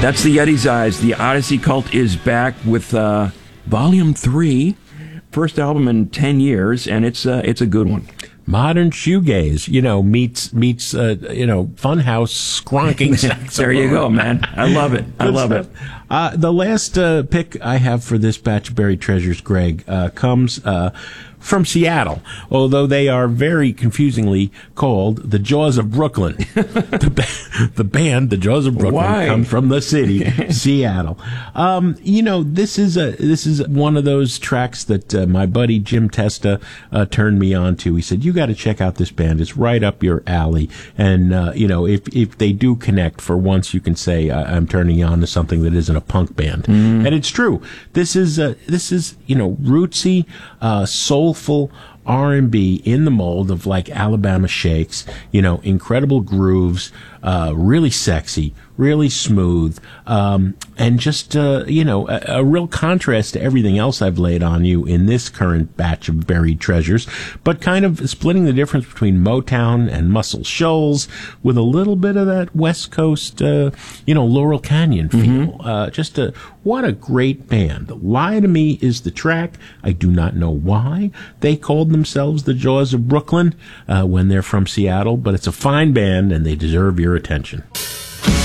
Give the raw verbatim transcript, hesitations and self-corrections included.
That's the Yeti's Eyes. The Odyssey Cult is back with uh, Volume three. First album in ten years, and it's uh, it's a good one. Modern shoegaze, you know, meets meets uh, you know, funhouse skronking saxophone. There you go, man. I love it. I love it. Uh, the last uh, pick I have for this batch of buried treasures, Greg, uh, comes uh, from Seattle, although they are very confusingly called the Jaws of Brooklyn. the, ba- the band, the Jaws of Brooklyn, Why? comes from the city, Seattle. Um, you know, this is a this is one of those tracks that uh, my buddy Jim Testa uh, turned me on to. He said, "You got to check out this band. It's right up your alley." And uh, you know, if if they do connect, for once, you can say, I- "I'm turning you on to something that isn't a punk band," mm. and it's true. This is uh, this is you know, rootsy, uh, soulful R and B in the mold of like Alabama Shakes, you know, incredible grooves, uh, really sexy, really smooth, um, and just, uh, you know, a, a real contrast to everything else I've laid on you in this current batch of buried treasures, but kind of splitting the difference between Motown and Muscle Shoals with a little bit of that West Coast, uh, you know, Laurel Canyon feel. Mm-hmm. Uh, just a, what a great band. Lie to Me is the track. I do not know why they called themselves the Jaws of Brooklyn uh, when they're from Seattle, but it's a fine band and they deserve your attention.